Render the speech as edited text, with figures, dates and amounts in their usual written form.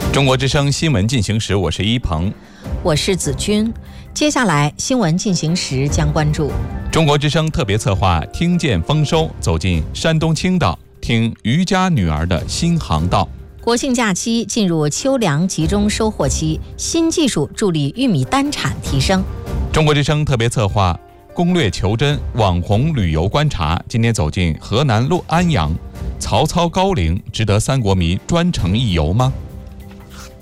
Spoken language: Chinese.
中国之声新闻进行时，我是一鹏， 我是子君。接下来新闻进行时将关注中国之声特别策划“听见丰收”，走进山东青岛，听渔家女儿的新航道。 国庆假期进入秋粮集中收获期，新技术助力玉米单产提升。 中国之声特别策划攻略求真网红旅游观察，今天走进河南安阳，曹操高陵值得三国迷专程一游吗？